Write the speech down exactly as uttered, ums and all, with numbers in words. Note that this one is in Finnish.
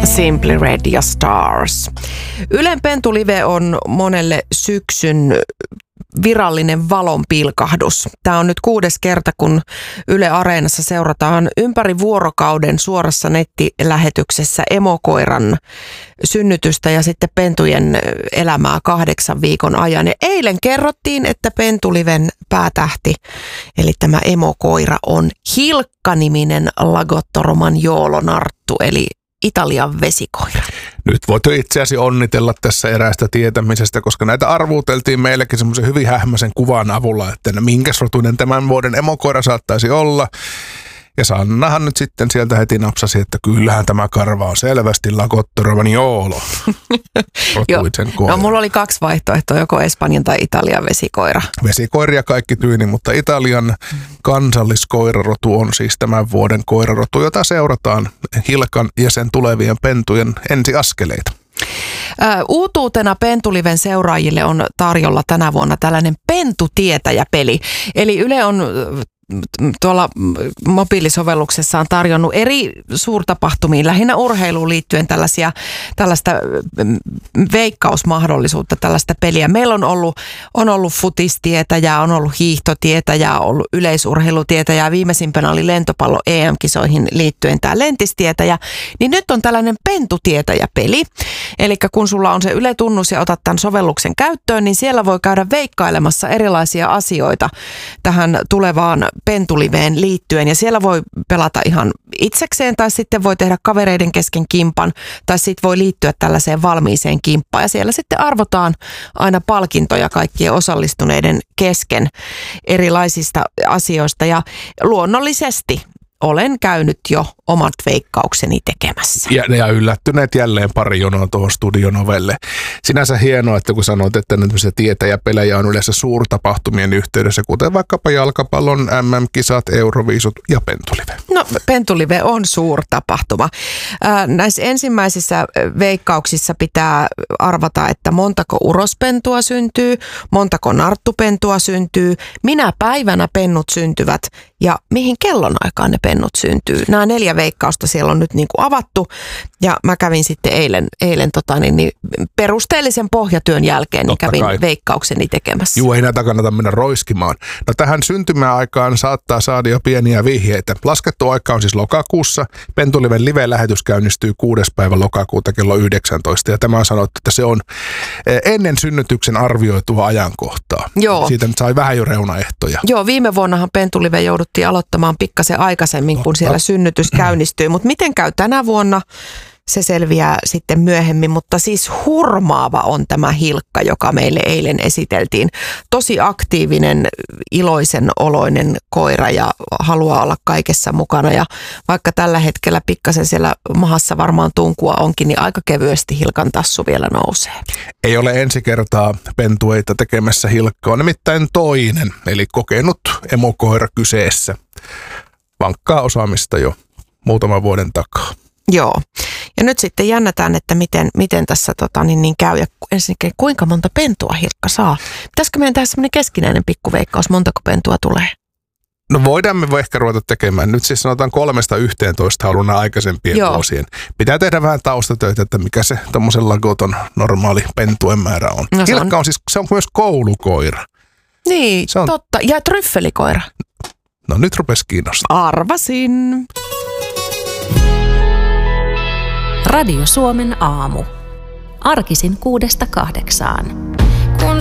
Simply Red ja Stars. Ylen Pentulive on monelle syksyn virallinen valonpilkahdus. Tämä on nyt kuudes kerta, kun Yle Areenassa seurataan ympäri vuorokauden suorassa nettilähetyksessä emokoiran synnytystä ja sitten pentujen elämää kahdeksan viikon ajan. Ja eilen kerrottiin, että Pentuliven päätähti, eli tämä emokoira, on Hilkka-niminen Lagotto romagnolo-narttu, eli Italian vesikoira. Nyt voit jo itseäsi onnitella tässä eräästä tietämisestä, koska näitä arvuuteltiin meillekin semmoisen hyvin hähmäisen kuvan avulla, että minkäs rotuinen tämän vuoden emokoira saattaisi olla. Ja Sannahan nyt sitten sieltä heti napsasi, että kyllähän tämä karva on selvästi Lagotto romagnolo. No mulla oli kaksi vaihtoehtoa, joko Espanjan tai Italian vesikoira. Vesikoiria kaikki tyyni, mutta Italian kansalliskoirarotu on siis tämän vuoden koirarotu, jota seurataan Hilkan ja sen tulevien pentujen ensiaskeleita. Uutuutena Pentuliven seuraajille on tarjolla tänä vuonna tällainen pentutietäjäpeli. Eli Yle on tuolla mobiilisovelluksessa tarjonnut eri suurtapahtumiin, lähinnä urheiluun liittyen tällaisia, tällaista veikkausmahdollisuutta, tällaista peliä. Meillä on ollut, on ollut futistietäjää, on ollut hiihtotietäjää, on ollut yleisurheilutietäjää, viimeisimpänä oli lentopallo E M-kisoihin liittyen tämä lentistietäjä, niin nyt on tällainen pentutietäjäpeli. Eli kun sulla on se Yle-tunnus ja otat tämän sovelluksen käyttöön, niin siellä voi käydä veikkailemassa erilaisia asioita tähän tulevaan Pentuliveen liittyen, ja siellä voi pelata ihan itsekseen tai sitten voi tehdä kavereiden kesken kimpan tai sitten voi liittyä tällaiseen valmiiseen kimppaan, ja siellä sitten arvotaan aina palkintoja kaikkien osallistuneiden kesken erilaisista asioista, ja luonnollisesti olen käynyt jo omat veikkaukseni tekemässä. Ja, ja yllättyneet jälleen pari jonoa tuohon studionovelle. Sinänsä hienoa, että kun sanoit, että tämmöisiä tietäjäpelejä on yleensä suurtapahtumien yhteydessä, kuten vaikkapa jalkapallon M M-kisat, Euroviisut ja Pentulive. No, Pentulive on suurtapahtuma. Ää, näissä ensimmäisissä veikkauksissa pitää arvata, että montako urospentua syntyy, montako narttupentua syntyy, minä päivänä pennut syntyvät ja mihin kellonaikaan ne pennut syntyy. Nämä neljä veikkausta siellä on nyt niin kuin avattu, ja mä kävin sitten eilen, eilen tota niin, niin perusteellisen pohjatyön jälkeen niin kävin kai veikkaukseni tekemässä. Juu, ei näitä kannata mennä roiskimaan. No tähän syntymäaikaan saattaa saada jo pieniä vihjeitä. Laskettu aika on siis lokakuussa. Pentuliven live-lähetys käynnistyy kuudes päivä lokakuuta kello yhdeksäntoista, ja tämä on sanottu, että se on ennen synnytyksen arvioitua ajankohtaa. Joo. Siitä nyt sai vähän jo reunaehtoja. Joo, viime vuonnahan Pentulive jouduttiin aloittamaan pikkasen aikaisemmin, kun siellä synnytys käynnistyy. Mutta miten käy tänä vuonna, se selviää sitten myöhemmin. Mutta siis hurmaava on tämä Hilkka, joka meille eilen esiteltiin. Tosi aktiivinen, iloisen oloinen koira ja haluaa olla kaikessa mukana. Ja vaikka tällä hetkellä pikkasen siellä mahassa varmaan tunkua onkin, niin aika kevyesti Hilkan tassu vielä nousee. Ei ole ensi kertaa pentueita tekemässä Hilkka, on nimittäin toinen, eli kokenut emokoira kyseessä. Vankkaa osaamista jo muutaman vuoden takaa. Joo. Ja nyt sitten jännätään, että miten, miten tässä tota, niin, niin käy ja ensinnäkin kuinka monta pentua Hilkka saa. Pitäisikö meidän tehdä semmoinen keskinäinen pikkuveikkaus, montako pentua tulee? No voidaan me voi ehkä ruveta tekemään. Nyt siis sanotaan kolmesta yhteentoista halunnaan aikaisempien Joo. vuosien. Pitää tehdä vähän taustatöitä, että mikä se tommosen Lagoton normaali pentuen määrä on. No, Hilkka on, on siis, se on myös koulukoira. Niin, on totta. Ja tryffelikoira. No nyt rupesi kiinnostaa. Arvasin. Radio Suomen aamu. Arkisin kuudesta kahdeksaan.